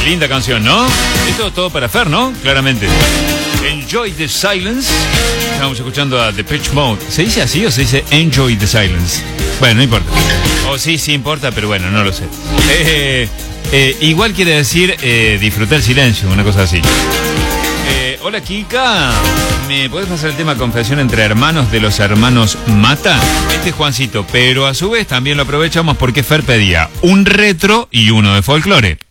Linda canción, ¿no? Esto es todo para Fer, ¿no? Claramente. Enjoy the Silence. Estamos escuchando a Depeche Mode. ¿Se dice así o se dice Enjoy the Silence? Bueno, no importa. O sí importa, pero bueno, no lo sé. Igual quiere decir disfrutar el silencio, una cosa así. Hola Kika, ¿me podés pasar el tema Confesión entre hermanos de los hermanos Mata? Este es Juancito, pero a su vez también lo aprovechamos porque Fer pedía un retro y uno de folclore.